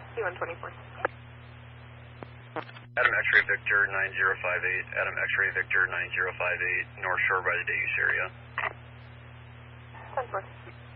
C-124. Adam X-ray Victor 9058, Adam X-ray Victor 9058, North Shore by the Dayush area. 10-4.